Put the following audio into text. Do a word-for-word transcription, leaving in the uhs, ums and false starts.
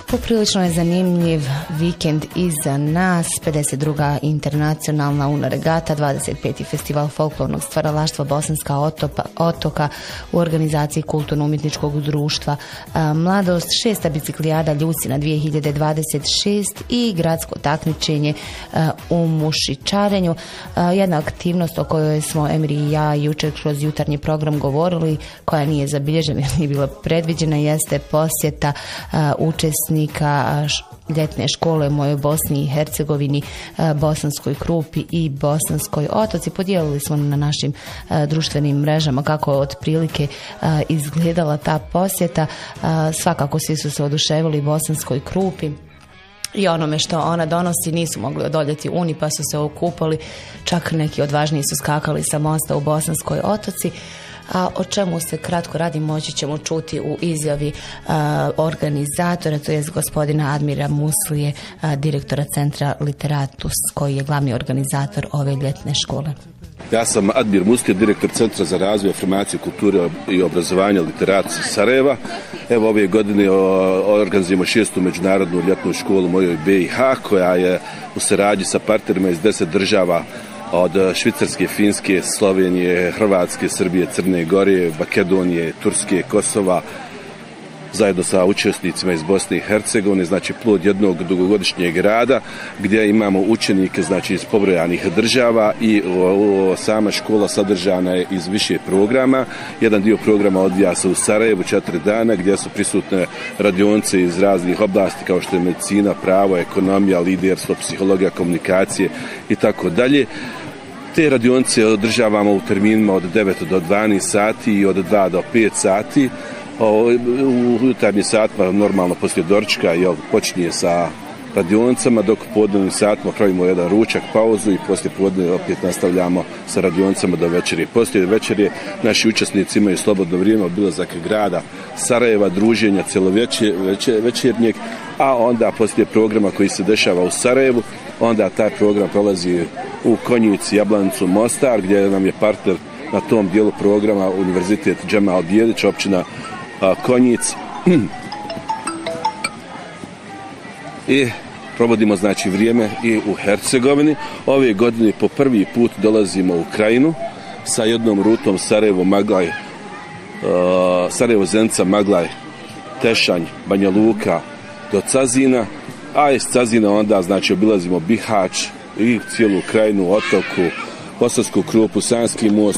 Poprilično je zanimljiv vikend iza nas, pedeset druga internacionalna UNO regata, dvadeset peti festival folklornog stvaralaštva Bosanska otopa, otoka u organizaciji kulturno-umjetničkog društva Mladost, šesta biciklijada Ljusina dvije hiljade dvadeset šest i gradsko takmičenje u mušičarenju. Jedna aktivnost o kojoj smo Emir i ja jučer kroz jutarnji program govorili, koja nije zabilježena, nije bila predviđena, jeste posjeta učesnika ljetne škole u mojoj Bosni i Hercegovini, Bosanskoj Krupi i Bosanskoj Otoci. Podijelili smo na našim društvenim mrežama kako je otprilike izgledala ta posjeta. Svakako svi su se oduševili Bosanskoj Krupi i onome što ona donosi. Nisu mogli odoljeti uni pa su se okupali, čak neki odvažniji su skakali sa mosta u Bosanskoj Otoci. A o čemu se kratko radi moći ćemo čuti u izjavi a, organizatora, to je gospodina Admira Muslije, a, direktora Centra Literatus, koji je glavni organizator ove ljetne škole. Ja sam Admir Muslije, direktor Centra za razvoj, afirmaciju, kulture i obrazovanja Literatus iz Sarajeva. Evo ove godine organizujemo šestu međunarodnu ljetnu školu u mojoj B i H, koja je u saradnji sa partnerima iz deset država, od Švicarske, Finske, Slovenije, Hrvatske, Srbije, Crne Gore, Makedonije, Turske, Kosova, zajedno sa učesnicima iz Bosne i Hercegovine, znači plod jednog dugogodišnjeg rada gdje imamo učenike, znači iz pobrojanih država i o, o, sama škola sadržana je iz više programa. Jedan dio programa odvija se u Sarajevu četiri dana gdje su prisutne radionice iz raznih oblasti kao što je medicina, pravo, ekonomija, liderstvo, psihologija, komunikacije i tako dalje. Te radionice održavamo u terminima od devet do dvanaest sati i od dva do pet sati. U jutarnjim satima normalno poslije doručka jel, počinje sa radionicama, dok u podnevnim satima pravimo jedan ručak, pauzu i poslije podne opet nastavljamo sa radionicama do večeri. Poslije večeri naši učesnici imaju slobodno vrijeme, obilazak grada Sarajeva, druženja cjelovečernjeg, a onda poslije programa koji se dešava u Sarajevu, onda taj program prolazi u Konjici, Jablanicu, Mostar, gdje nam je partner na tom dijelu programa Univerzitet Džemal Bijelić, općina a, Konjic. I provodimo znači vrijeme i u Hercegovini. Ove godine po prvi put dolazimo u Krajinu sa jednom rutom Sarajevo, Maglaj, uh, Sarajevo, Zenica, Maglaj, Tešanj, Banja Luka do Cazina, a iz Cazina onda znači obilazimo Bihać i cijelu Krajinu, Otoku, Bosansku Krupu, Sanski most,